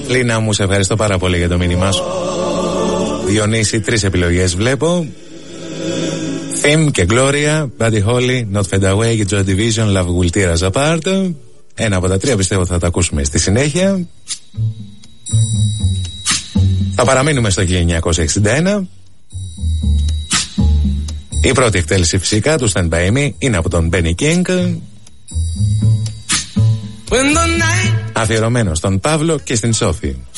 Λίνα μου, σε ευχαριστώ πάρα πολύ για το μήνυμά σου. Διονύση, 3 επιλογές βλέπω. Theme και Gloria, Buddy Holly, Not Fade Away και Joy Division, Love Will Tear Us Apart. Ένα από τα 3 πιστεύω θα τα ακούσουμε στη συνέχεια. Θα παραμείνουμε στο 1961. Η πρώτη εκτέλεση φυσικά του Stand By Me είναι από τον Benny King, αφιερωμένο στον Παύλο και στην Σόφη.